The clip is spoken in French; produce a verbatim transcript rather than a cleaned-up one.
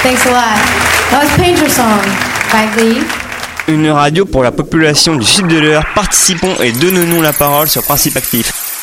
Thanks a lot. That was Painter Song by Glee. Une radio pour la population du sud de l'Eure. Participons et donnons-nous la parole sur Principe Actif.